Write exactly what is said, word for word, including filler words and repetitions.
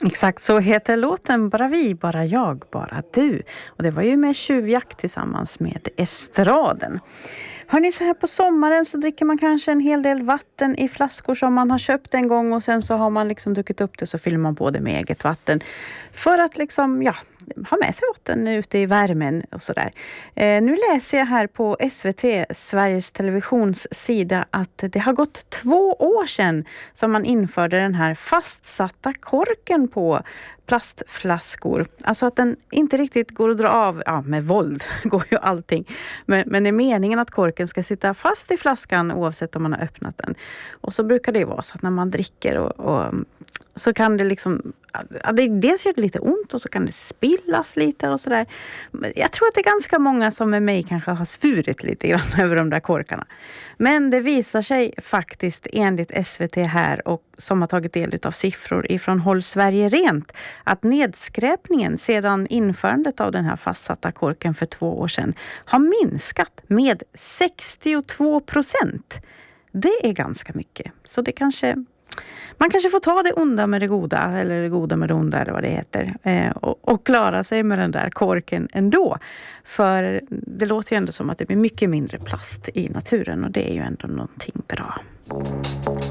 Exakt så heter låten Bara vi, bara jag, bara du. Och det var ju med Tjuvjakt tillsammans med Estraden. Hörrni, så här på sommaren så dricker man kanske en hel del vatten i flaskor som man har köpt en gång och sen så har man liksom druckit upp det, så fyller man på det med eget vatten. För att liksom, ja, ha med sig vatten ute i värmen och sådär. Eh, nu läser jag här på S V T, Sveriges Televisions sida, att det har gått två år sedan som man införde den här fastsatta korken på plastflaskor. Alltså att den inte riktigt går att dra av, ja med våld går ju allting. Men, men det är meningen att korken ska sitta fast i flaskan oavsett om man har öppnat den. Och så brukar det vara så att när man dricker och, och så kan det liksom, ja, det, dels gör det lite ont och så kan det spillas lite och sådär. Jag tror att det är ganska många som med mig kanske har svurit lite grann över de där korkarna. Men det visar sig faktiskt enligt S V T här, och som har tagit del av siffror ifrån Håll Sverige Rent, att nedskräpningen sedan införandet av den här fastsatta korken för två år sedan har minskat med sextiotvå procent. Det är ganska mycket. Så det kanske... Man kanske får ta det onda med det goda, eller det goda med det onda, eller vad det heter. Eh, och, och klara sig med den där korken ändå. För det låter ju ändå som att det blir mycket mindre plast i naturen, och det är ju ändå någonting bra.